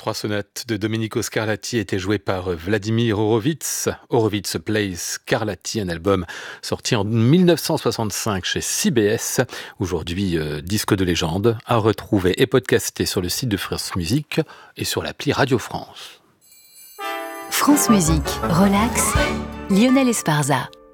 Trois sonates de Domenico Scarlatti étaient jouées par Vladimir Horowitz. Horowitz Plays Scarlatti, un album sorti en 1965 chez CBS. Aujourd'hui, disque de légende, à retrouver et podcasté sur le site de France Musique et sur l'appli Radio France. France Musique, relax, Lionel Esparza.